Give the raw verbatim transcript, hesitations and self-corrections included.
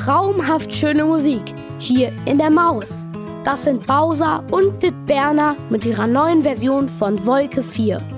traumhaft schöne Musik hier in der Maus. Das sind Bowser und Pip Berner mit ihrer neuen Version von Wolke vier.